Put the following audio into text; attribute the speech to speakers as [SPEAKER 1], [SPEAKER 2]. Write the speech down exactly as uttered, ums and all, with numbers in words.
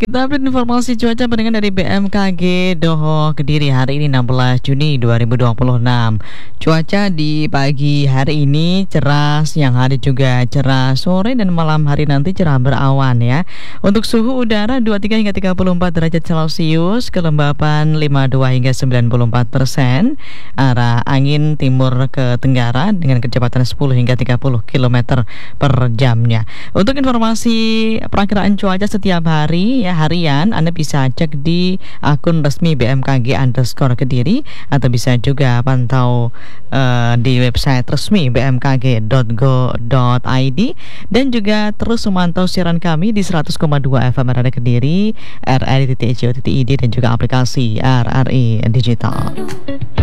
[SPEAKER 1] Kita update informasi cuaca barengan dari B M K G Doho Kediri hari ini enam belas Juni dua ribu dua puluh enam. Cuaca di pagi hari ini cerah, siang hari juga cerah, sore dan malam hari nanti cerah berawan ya. Untuk suhu udara dua puluh tiga hingga tiga puluh empat derajat Celcius, kelembapan lima puluh dua hingga sembilan puluh empat persen, arah angin timur ke tenggara dengan kecepatan sepuluh hingga tiga puluh kilometer per jamnya. Untuk informasi perakiraan cuaca setiap hari ya harian, Anda bisa cek di akun resmi B M K G underscore Kediri atau bisa juga pantau uh, di website resmi b m k g dot go dot i d dan juga terus memantau siaran kami di seratus koma dua F M Radio Kediri, r r i titik co titik i d dan juga aplikasi R R I Digital.